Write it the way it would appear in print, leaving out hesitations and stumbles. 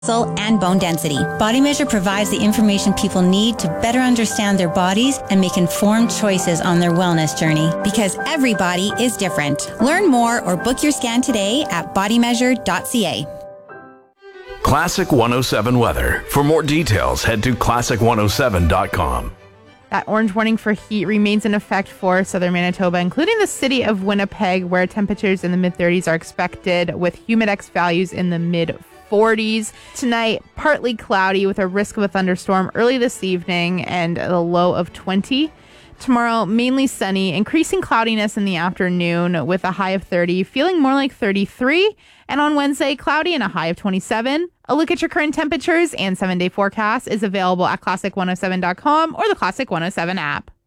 muscle, and bone density. Body Measure provides the information people need to better understand their bodies and make informed choices on their wellness journey, because every body is different. Learn more or book your scan today at bodymeasure.ca. Classic 107 weather. For more details, head to classic107.com. That orange warning for heat remains in effect for southern Manitoba, including the city of Winnipeg, where temperatures in the mid-30s are expected with Humidex values in the mid-40s. Tonight, partly cloudy with a risk of a thunderstorm early this evening and a low of 20. Tomorrow, mainly sunny, increasing cloudiness in the afternoon with a high of 30, feeling more like 33. And on Wednesday, cloudy and a high of 27. A look at your current temperatures and 7-day forecast is available at classic107.com or the Classic 107 app.